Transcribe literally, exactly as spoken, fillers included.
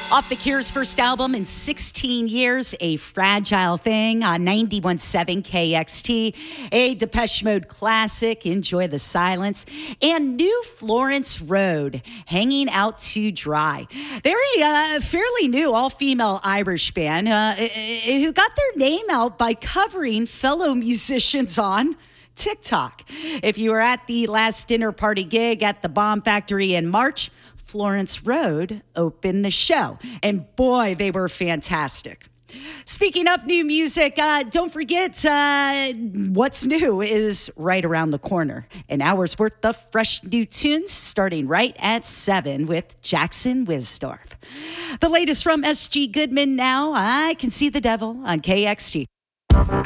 Off The Cure's first album in sixteen years, A Fragile Thing on ninety-one point seven K X T, a Depeche Mode classic, Enjoy the Silence, and new Florence Road, Hanging Out to Dry. They're a uh, fairly new all-female Irish band uh, who got their name out by covering fellow musicians on TikTok. If you were at the last dinner party gig at the Bomb Factory in March, Florence Road opened the show, and boy, they were fantastic. Speaking of new music, uh, don't forget uh, what's new is right around the corner. An hour's worth of fresh new tunes starting right at seven with Jackson Wisdorf. The latest from S G Goodman now, I Can See the Devil on K X T.